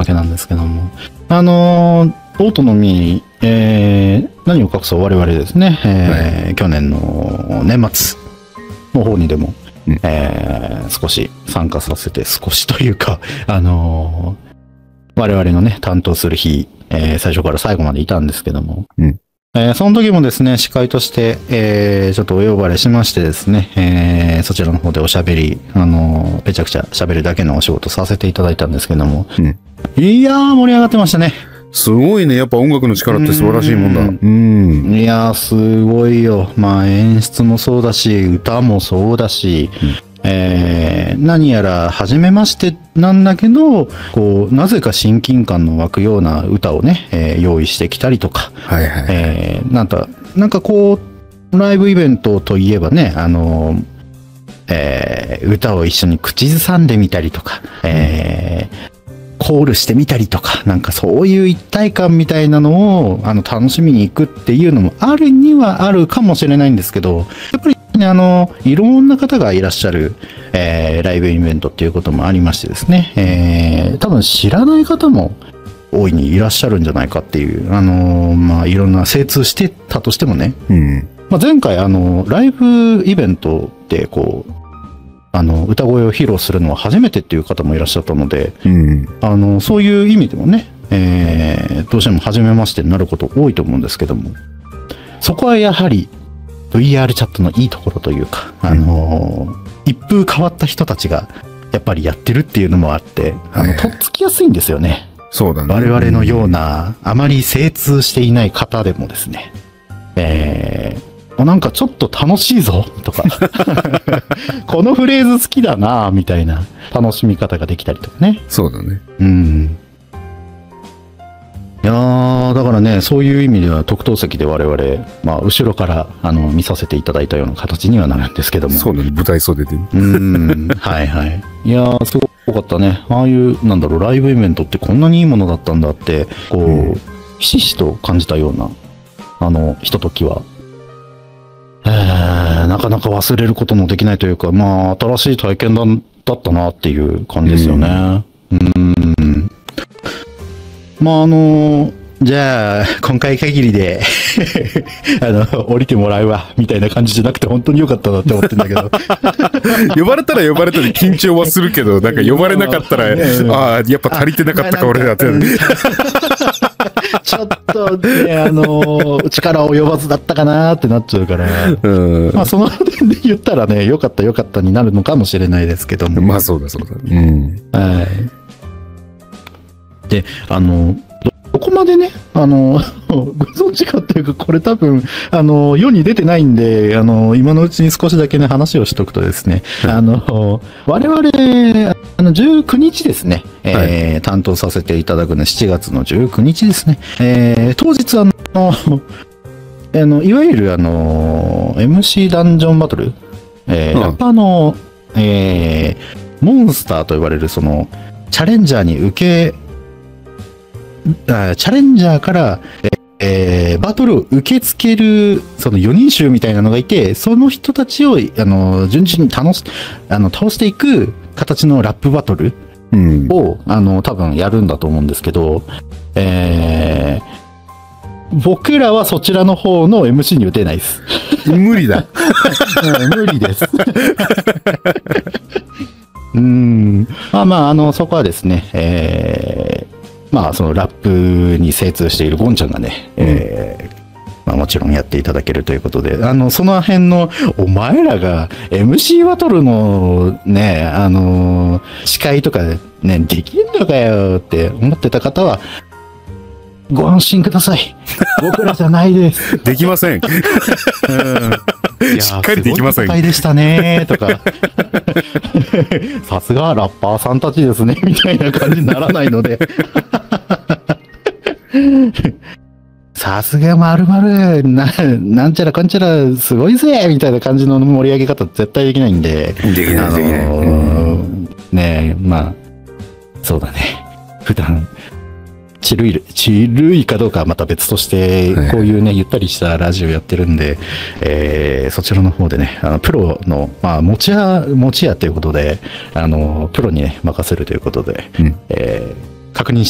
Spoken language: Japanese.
わけなんですけども、オートのみ、何を隠そう我々ですね、去年の年末の方にでも、少し参加させて、少しというか、我々のね、担当する日、最初から最後までいたんですけども、その時もですね、司会として、ちょっとお呼ばれしましてですね、そちらの方でおしゃべり、ぺちゃくちゃ喋るだけのお仕事させていただいたんですけども、いやー、盛り上がってましたね。 すごいね。やっぱ音楽の力って素晴らしいもんだ。 いやー、すごいよ。まあ、演出もそうだし、歌もそうだし、何やら初めましてなんだけど、こう、なぜか親近感の湧くような歌をね、用意してきたりとか、なんかこう、ライブイベントといえばね、歌を一緒に口ずさんでみたりとか、コールしてみたりとか、なんかそういう一体感みたいなのを、楽しみに行くっていうのもあるにはあるかもしれないんですけど、やっぱりね、いろんな方がいらっしゃる、ライブイベントっていうこともありましてですね、多分知らない方も大いにいらっしゃるんじゃないかっていう、まあ、いろんな精通してたとしてもね、まあ、前回ライブイベントでこう、歌声を披露するのは初めてっていう方もいらっしゃったので、そういう意味でもね、どうしても初めましてになること多いと思うんですけども、そこはやはり VR チャットのいいところというか、一風変わった人たちがやっぱりやってるっていうのもあって、とっつきやすいんですよね。 そうだね。 我々のような、あまり精通していない方でもですね、なんかちょっと楽しいぞとかこのフレーズ好きだなみたいな楽しみ方ができたりとかね。 そうだね。 いやー、だからね、そういう意味では特等席で我々、まあ後ろから見させていただいたような形にはなるんですけども。 そうだね、舞台袖で。 はいはい。いやー、すごかったね。ああいうなんだろう、ライブイベントってこんなにいいものだったんだってこう、ひしひしと感じたようなひとときは。なかなか忘れることのできないというか、まあ、新しい体験だったなっていう感じですよね。まあ、じゃあ、今回限りで降りてもらうわ、みたいな感じじゃなくて、本当に良かったなって思ってんだけど。 呼ばれたら呼ばれたで緊張はするけど、なんか呼ばれなかったら、ああ、やっぱ足りてなかったか、俺だって。 ちょっとね、力及ばずだったかなってなっちゃうから。まあ、その点で言ったらね、良かったになるのかもしれないですけども。 まあ、そうだ。 はい。で、どこまでね、ご存知かっていうか、これ多分、世に出てないんで、今のうちに少しだけね、話をしとくとですね、我々、19日ですね、担当させていただくのは7月の19日ですね。当日、いわゆる、MC ダンジョンバトル、ラッパーの、モンスターと呼ばれる、チャレンジャーにチャレンジャーから、バトルを受け付ける、4人衆みたいなのがいて、その人たちを、順々に倒していく形のラップバトルを、多分やるんだと思うんですけど、僕らはそちらの方の MC に打てないです。 無理だ。 無理です。まあ、そこはですね、まあ、そのラップに精通しているゴンちゃんがね、まあ、もちろんやっていただけるということで、その辺の、お前らが MC バトルのね、司会とかね、できんのかよって思ってた方は、ご安心ください。僕らじゃないです。 できません。しっかりできません。 すごいでしたねとか、さすがラッパーさんたちですねみたいな感じにならないので、さすがまるまるなんちゃらかんちゃらすごいぜみたいな感じの盛り上げ方絶対できないんで、 できない。 ねえ、まあそうだね。普段チルいかどうかはまた別として、こういうね、ゆったりしたラジオやってるんで、そちらの方でね、プロの、まあ、持ち屋ということで、プロにね、任せるということで、確認して